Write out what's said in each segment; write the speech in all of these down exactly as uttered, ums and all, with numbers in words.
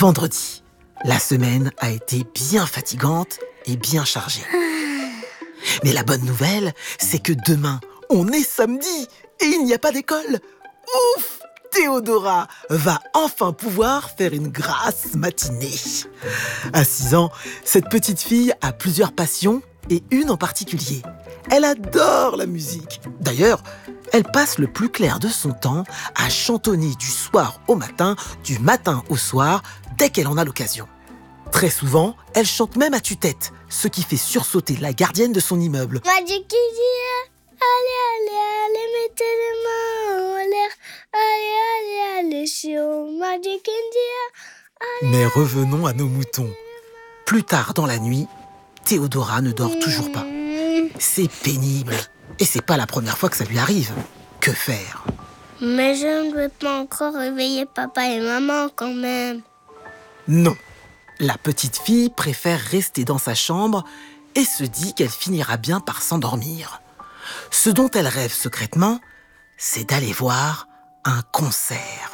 vendredi. La semaine a été bien fatigante et bien chargée. Mais la bonne nouvelle, c'est que demain, on est samedi et il n'y a pas d'école. Ouf! Théodora va enfin pouvoir faire une grasse matinée. À six ans, cette petite fille a plusieurs passions et une en particulier. Elle adore la musique. D'ailleurs, elle passe le plus clair de son temps à chantonner du soir au matin, du matin au soir, dès qu'elle en a l'occasion. Très souvent, elle chante même à tue-tête, ce qui fait sursauter la gardienne de son immeuble. Magic Kid, allez, allez, allez, mettez les mains en l'air. Allez, allez, allez, sur Magic India. Mais revenons à nos moutons. Plus tard dans la nuit, Théodora ne dort toujours pas. C'est pénible. Et c'est pas la première fois que ça lui arrive. Que faire? Mais je ne veux pas encore réveiller papa et maman quand même. Non. La petite fille préfère rester dans sa chambre et se dit qu'elle finira bien par s'endormir. Ce dont elle rêve secrètement, c'est d'aller voir un concert.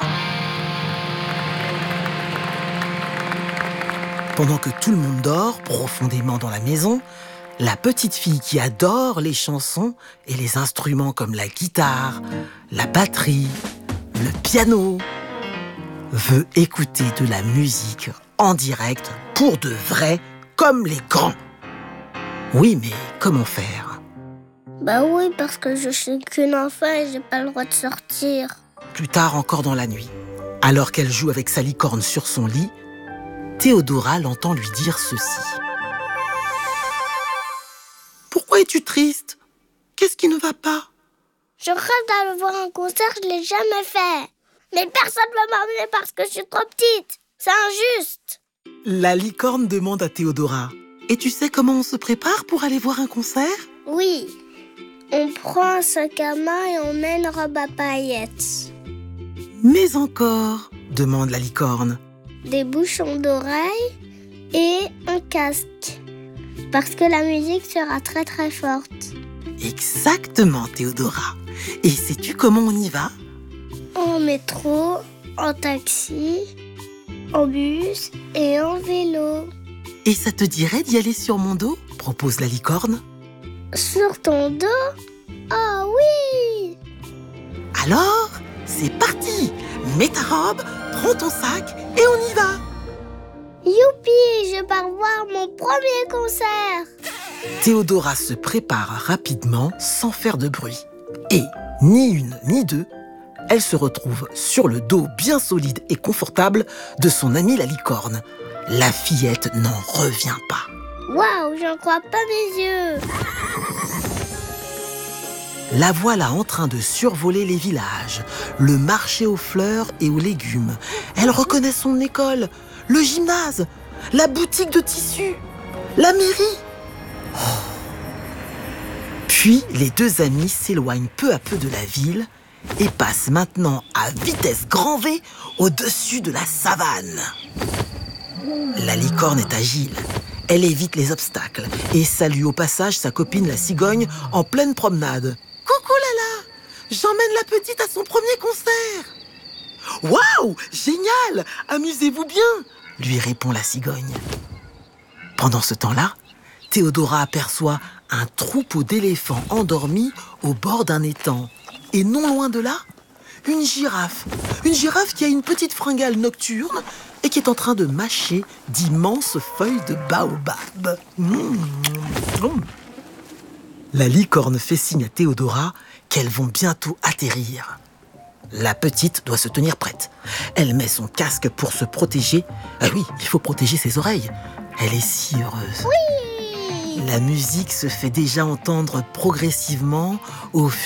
Pendant que tout le monde dort profondément dans la maison, la petite fille qui adore les chansons et les instruments comme la guitare, la batterie, le piano, veut écouter de la musique en direct pour de vrai, comme les grands. Oui, mais comment faire? Bah oui, parce que je suis qu'une enfant et j'ai pas le droit de sortir. Plus tard encore dans la nuit, alors qu'elle joue avec sa licorne sur son lit, Théodora l'entend lui dire ceci. Pourquoi es-tu triste? Qu'est-ce qui ne va pas? Je rêve d'aller voir un concert, je l'ai jamais fait. Mais personne ne va m'emmener parce que je suis trop petite. C'est injuste. La licorne demande à Théodora. Et tu sais comment on se prépare pour aller voir un concert? Oui. On prend un sac à main et on met une robe à paillettes. Mais encore, demande la licorne. Des bouchons d'oreilles et un casque. Parce que la musique sera très très forte. Exactement, Théodora. Et sais-tu comment on y va? En métro, en taxi, en bus et en vélo. Et ça te dirait d'y aller sur mon dos? Propose la licorne. Sur ton dos? Oh oui! Alors, c'est parti! Mets ta robe, prends ton sac et on y va! Youpi! Je pars voir mon premier concert! Théodora se prépare rapidement sans faire de bruit. Et, ni une ni deux, elle se retrouve sur le dos bien solide et confortable de son amie la licorne. La fillette n'en revient pas. Waouh, j'en crois pas mes yeux! La voilà en train de survoler les villages, le marché aux fleurs et aux légumes. Elle reconnaît son école, le gymnase, la boutique de tissus, la mairie. Oh. Puis les deux amies s'éloignent peu à peu de la ville et passent maintenant à vitesse grand V au-dessus de la savane. La licorne est agile. Elle évite les obstacles et salue au passage sa copine la cigogne en pleine promenade. Coucou Lala, j'emmène la petite à son premier concert. Waouh, génial, amusez-vous bien, lui répond la cigogne. Pendant ce temps-là, Théodora aperçoit un troupeau d'éléphants endormis au bord d'un étang. Et non loin de là, une girafe. Une girafe qui a une petite fringale nocturne et qui est en train de mâcher d'immenses feuilles de baobab. Mmh, mmh. La licorne fait signe à Théodora qu'elles vont bientôt atterrir. La petite doit se tenir prête. Elle met son casque pour se protéger. Ah oui, il faut protéger ses oreilles. Elle est si heureuse. Oui! La musique se fait déjà entendre progressivement au